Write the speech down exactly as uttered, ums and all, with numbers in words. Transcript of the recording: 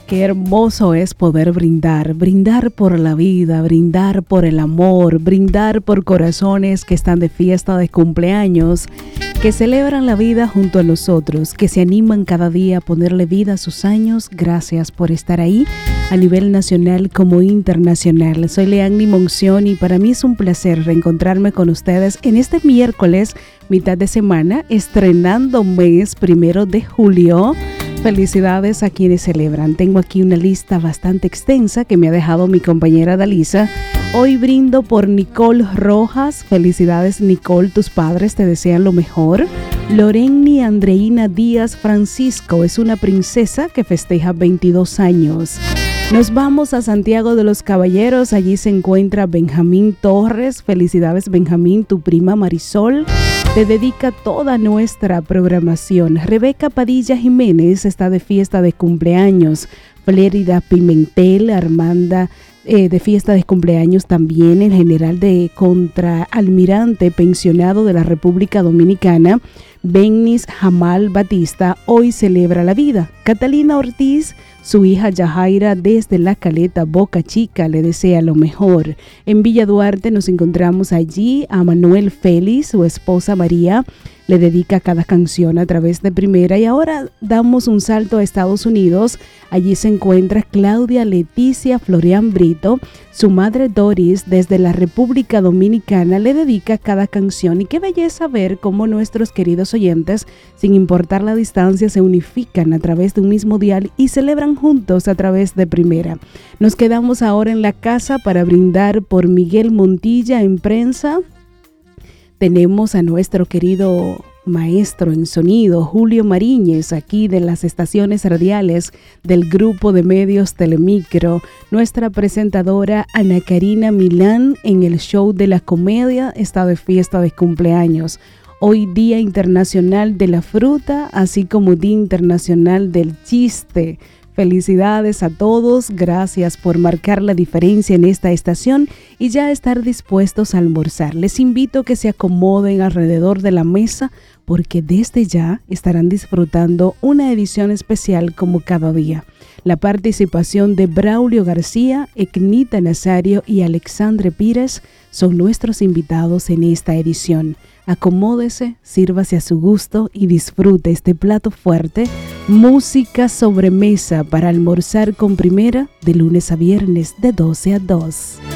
Qué hermoso es poder brindar, brindar por la vida, brindar por el amor, brindar por corazones que están de fiesta de cumpleaños, que celebran la vida junto a nosotros, que se animan cada día a ponerle vida a sus años. Gracias por estar ahí a nivel nacional como internacional. Soy Leanny Monción y para mí es un placer reencontrarme con ustedes en este miércoles, mitad de semana, estrenando mes primero de julio. Felicidades a quienes celebran. Tengo aquí una lista bastante extensa que me ha dejado mi compañera Dalisa. Hoy brindo por Nicole Rojas. Felicidades, Nicole, tus padres te desean lo mejor. Loreni Andreina Díaz Francisco es una princesa que festeja veintidós años. Nos vamos a Santiago de los Caballeros. Allí se encuentra Benjamín Torres. Felicidades, Benjamín, tu prima Marisol te dedica toda nuestra programación. Rebeca Padilla Jiménez está de fiesta de cumpleaños. Flérida Pimentel, Armanda eh, de fiesta de cumpleaños también. El general de contraalmirante pensionado de la República Dominicana, Benis Jamal Batista, hoy celebra la vida. Catalina Ortiz, su hija Yajaira desde La Caleta, Boca Chica, le desea lo mejor. En Villa Duarte nos encontramos allí a Manuel Félix, su esposa María, le dedica cada canción a través de Primera. Y ahora damos un salto a Estados Unidos. Allí se encuentra Claudia Leticia Florian Brito, su madre Doris desde la República Dominicana, le dedica cada canción. Y qué belleza ver cómo nuestros queridos oyentes, sin importar la distancia, se unifican a través de un mismo dial y celebran juntos a través de Primera. Nos quedamos ahora en la casa para brindar por Miguel Montilla en prensa. Tenemos a nuestro querido maestro en sonido, Julio Mariñez, aquí de las estaciones radiales del grupo de medios Telemicro. Nuestra presentadora Ana Karina Milán en el show de la comedia está de fiesta de cumpleaños. Hoy Día Internacional de la Fruta, así como Día Internacional del Chiste. Felicidades a todos, gracias por marcar la diferencia en esta estación y ya estar dispuestos a almorzar. Les invito a que se acomoden alrededor de la mesa porque desde ya estarán disfrutando una edición especial como cada día. La participación de Braulio García, Eknita Nazario y Alexandre Pires son nuestros invitados en esta edición. Acomódese, sírvase a su gusto y disfrute este plato fuerte. Música sobremesa para almorzar con Primera de lunes a viernes de doce a dos.